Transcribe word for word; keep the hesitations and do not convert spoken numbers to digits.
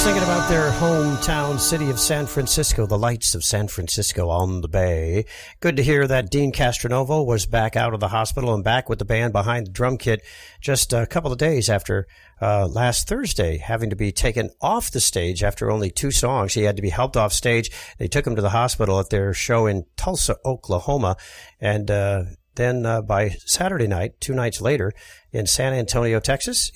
Thinking about their hometown city of San Francisco, the lights of San Francisco on the Bay. Good to hear that Dean Castronovo was back out of the hospital and back with the band behind the drum kit just a couple of days after uh, last Thursday, having to be taken off the stage after only two songs. He had to be helped off stage. They took him to the hospital at their show in Tulsa, Oklahoma, and uh, then uh, by Saturday night, two nights later, in San Antonio, Texas,